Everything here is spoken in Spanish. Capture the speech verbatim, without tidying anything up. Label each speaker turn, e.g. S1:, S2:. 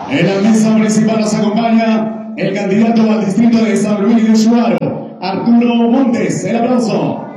S1: En la mesa principal nos acompaña el candidato al distrito de San Luis de Usuario, Arturo Montes. El aplauso.